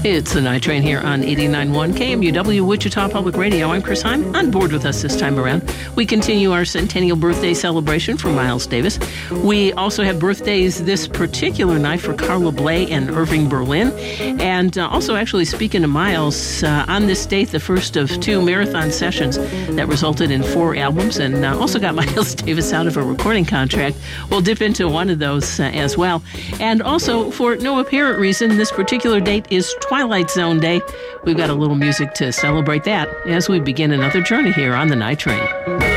It's the Night Train here on 89.1 KMUW Wichita Public Radio. I'm Chris Heim. On board with us this time around, we continue our centennial birthday celebration for Miles Davis. We also have birthdays this particular night for Carla Bley and Irving Berlin. And also, actually, speaking of Miles, on this date, the first of two marathon sessions that resulted in 4 albums and also got Miles Davis out of a recording contract. We'll dip into one of those as well. And also, for no apparent reason, this particular date is Twilight Zone Day. We've got a little music to celebrate that as we begin another journey here on the Night Train.